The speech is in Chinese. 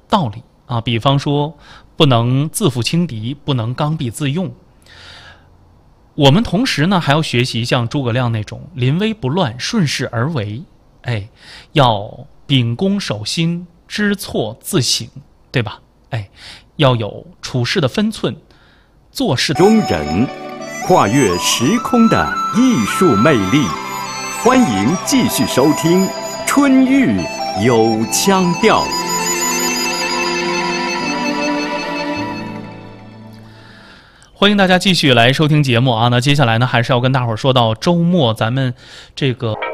道理啊，比方说不能自负轻敌，不能刚愎自用。我们同时呢还要学习像诸葛亮那种临危不乱、顺势而为，要秉公守心，知错自省，对吧？要有处事的分寸，做事中人，跨越时空的艺术魅力。欢迎继续收听《春玉有腔调》。 欢迎大家继续来收听节目啊！那接下来呢，还是要跟大伙儿说到周末咱们这个